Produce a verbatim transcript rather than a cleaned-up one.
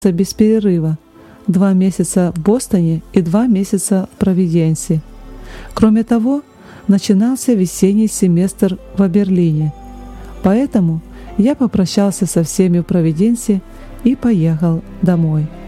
без перерыва, два месяца в Бостоне и два месяца в Провиденсе. Кроме того, начинался весенний семестр в Берлине, поэтому я попрощался со всеми в Провиденсе и поехал домой.